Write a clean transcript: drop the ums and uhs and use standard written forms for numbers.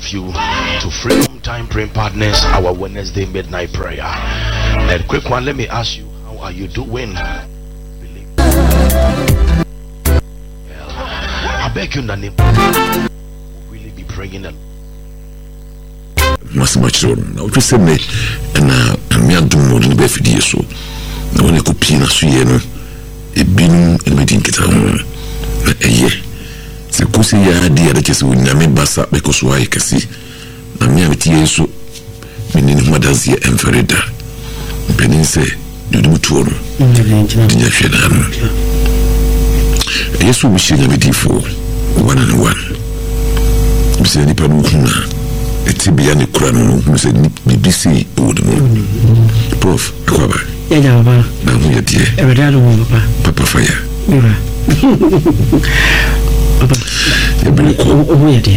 of you to Freedom Time Praying Partners, our Wednesday midnight prayer. And quick one, let me ask you, how are you doing? I beg you in the name, really be praying and Mas much so now to say me and me do more than be for so na when ko pina so ye no e binu e me din kita ho ye se ko se ya dia da kese wonya me basa be ko so ay kasi na me ameti yeso me ni madanzi enferida benin se do mutuo no dinya hweda no yeso bi shi na me difo one and one bise ni panu na etibia ni kura no se ni BBC old no prof akwaba ya baba na mu yedie ebedalo mo papa fire mira papa ya bele ko o yedie